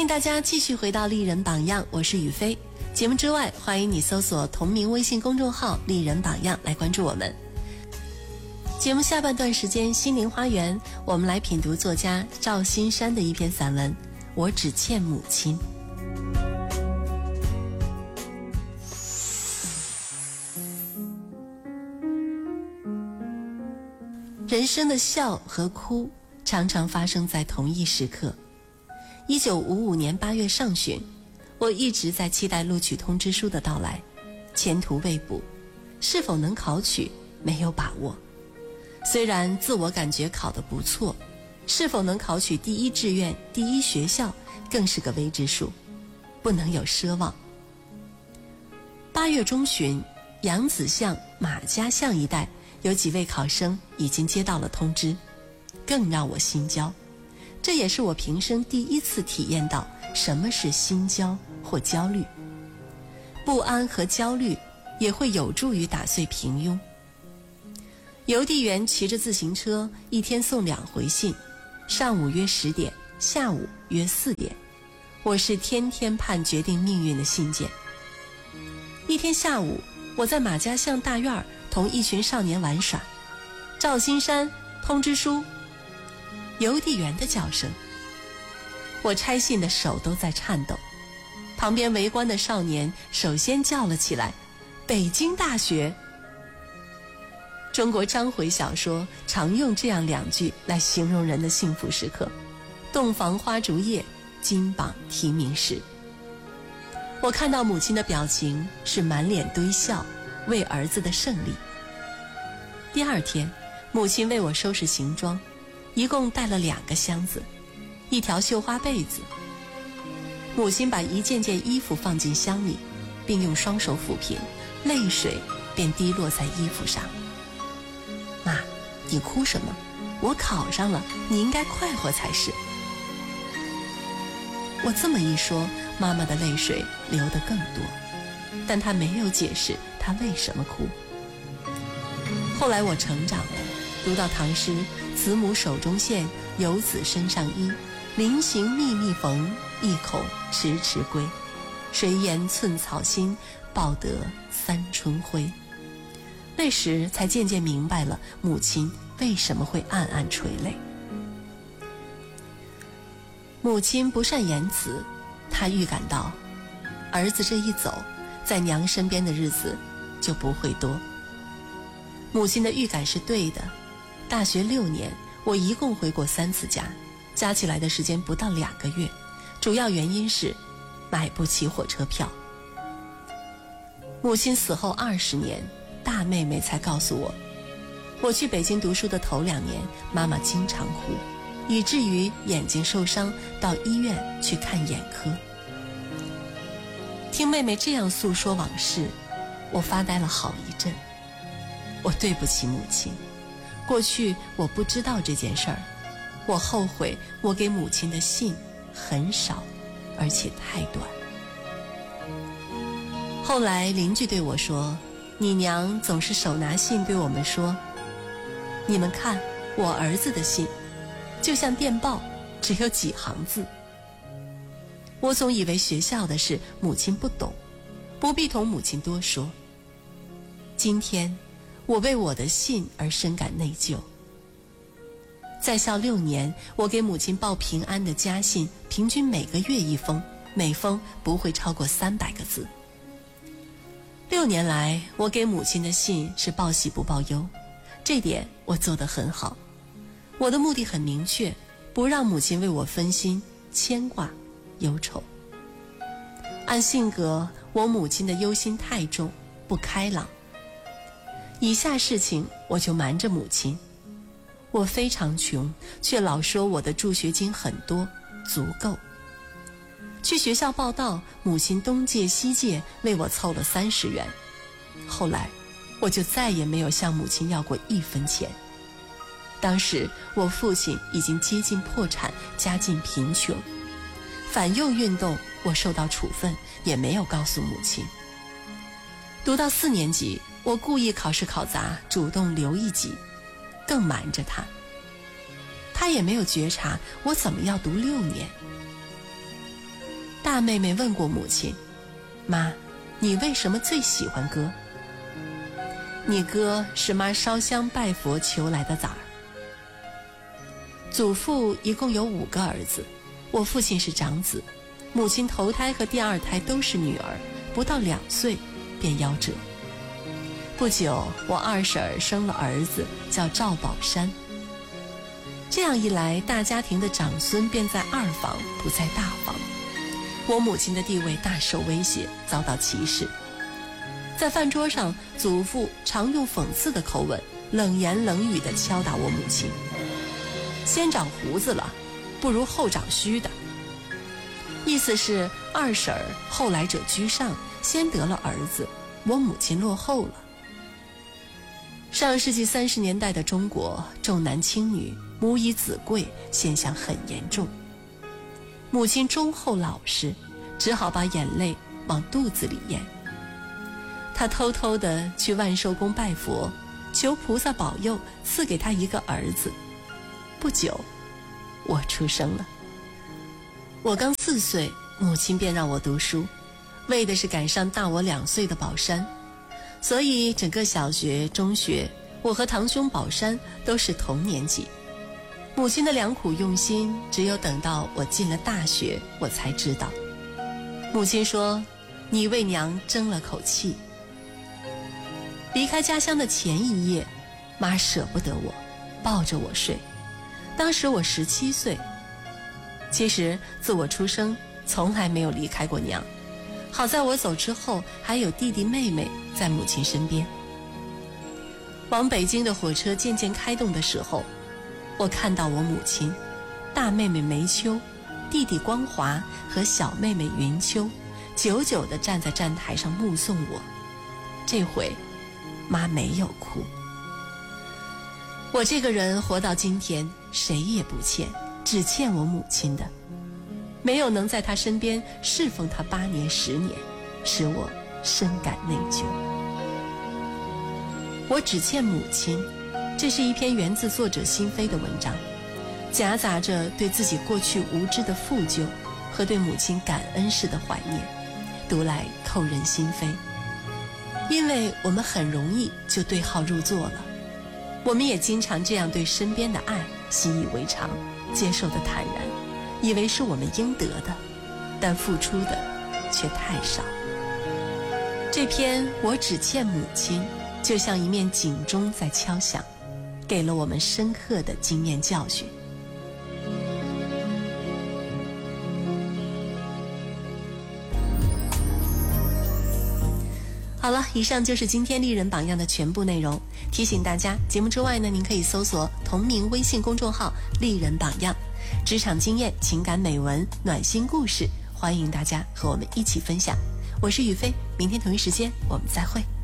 迎大家继续回到丽人榜样，我是雨飞。节目之外，欢迎你搜索同名微信公众号丽人榜样来关注我们。节目下半段时间心灵花园，我们来品读作家赵新山的一篇散文《我只欠母亲》。人生的笑和哭常常发生在同一时刻。1955年8月上旬，我一直在期待录取通知书的到来，前途未卜，是否能考取没有把握。虽然自我感觉考得不错，是否能考取第一志愿、第一学校更是个未知数，不能有奢望。8月中旬，扬子巷、马家巷一带有几位考生已经接到了通知，更让我心焦。这也是我平生第一次体验到什么是心焦或焦虑。不安和焦虑也会有助于打碎平庸。邮递员骑着自行车，一天送2回信，上午约10点，下午约4点。我是天天盼决定命运的信件。一天下午，我在马家巷大院同一群少年玩耍，赵新山，通知书，邮递员的叫声。我拆信的手都在颤抖。旁边围观的少年首先叫了起来：北京大学。中国章回小说常用这样2句来形容人的幸福时刻：洞房花烛夜，金榜题名时。我看到母亲的表情是满脸堆笑，为儿子的胜利。第2天，母亲为我收拾行装，一共带了2个箱子，1条绣花被子。母亲把一件件衣服放进箱里，并用双手抚平，泪水便滴落在衣服上。妈，你哭什么？我考上了，你应该快活才是。我这么一说，妈妈的泪水流得更多，但她没有解释她为什么哭。后来我成长了，读到唐诗：子母手中线，游子身上衣，临行密密缝，一口迟迟归。谁言寸草心，报得三春晖。那时才渐渐明白了母亲为什么会暗暗垂泪。母亲不善言辞，她预感到儿子这一走，在娘身边的日子就不会多。母亲的预感是对的。大学6年，我一共回过3次家，加起来的时间不到2个月，主要原因是买不起火车票。母亲死后20年，大妹妹才告诉我，我去北京读书的头2年，妈妈经常哭，以至于眼睛受伤，到医院去看眼科。听妹妹这样诉说往事，我发呆了好一阵。我对不起母亲，过去我不知道这件事儿，我后悔我给母亲的信很少，而且太短。后来邻居对我说，你娘总是手拿信对我们说，你们看我儿子的信就像电报，只有几行字。我总以为学校的事母亲不懂，不必同母亲多说。今天我为我的信而深感内疚。在校6年，我给母亲报平安的家信，平均每个月1封，每封不会超过300个字。6年来，我给母亲的信是报喜不报忧，这点我做得很好。我的目的很明确，不让母亲为我分心、牵挂、忧愁。按性格，我母亲的忧心太重，不开朗。以下事情我就瞒着母亲。我非常穷，却老说我的助学金很多，足够。去学校报到，母亲东借西借，为我凑了30元。后来我就再也没有向母亲要过1分钱。当时我父亲已经接近破产，家境贫穷。反右运动我受到处分，也没有告诉母亲。读到4年级，我故意考试考砸，主动留1级，更瞒着他。他也没有觉察我怎么要读6年。 大妹妹问过母亲：妈，你为什么最喜欢哥？你哥是妈烧香拜佛求来的崽儿。祖父一共有5个儿子，我父亲是长子，母亲头胎和第2胎都是女儿，不到2岁便夭折。不久，我二婶儿生了儿子，叫赵宝山。这样一来，大家庭的长孙便在2房，不在大房。我母亲的地位大受威胁，遭到歧视。在饭桌上，祖父常用讽刺的口吻，冷言冷语地敲打我母亲：先长胡子了，不如后长须的。意思是二婶儿后来者居上，先得了儿子，我母亲落后了。上世纪30年代的中国，重男轻女、母以子贵现象很严重。母亲忠厚老实，只好把眼泪往肚子里咽。她偷偷地去万寿宫拜佛，求菩萨保佑赐给她一个儿子。不久，我出生了。我刚4岁，母亲便让我读书，为的是赶上大我2岁的宝山。所以整个小学、中学，我和堂兄宝山都是同年级。母亲的良苦用心，只有等到我进了大学，我才知道。母亲说：你为娘争了口气。离开家乡的前一夜，妈舍不得我，抱着我睡。当时我17岁。其实自我出生，从来没有离开过娘。好在我走之后，还有弟弟妹妹在母亲身边。往北京的火车渐渐开动的时候，我看到我母亲、大妹妹梅秋、弟弟光华和小妹妹云秋久久地站在站台上目送我。这回妈没有哭。我这个人活到今天，谁也不欠，只欠我母亲的。没有能在她身边侍奉她8年10年，使我深感内疚。我只欠母亲，这是一篇源自作者心扉的文章，夹杂着对自己过去无知的负疚和对母亲感恩式的怀念，读来扣人心扉。因为我们很容易就对号入座了，我们也经常这样对身边的爱习以为常，接受的坦然，以为是我们应得的，但付出的却太少。这篇我只欠母亲，就像一面警钟在敲响，给了我们深刻的经验教训。好了，以上就是今天丽人榜样的全部内容。提醒大家，节目之外呢，您可以搜索同名微信公众号丽人榜样，职场经验、情感美文、暖心故事，欢迎大家和我们一起分享。我是雨飞，明天同一时间我们再会。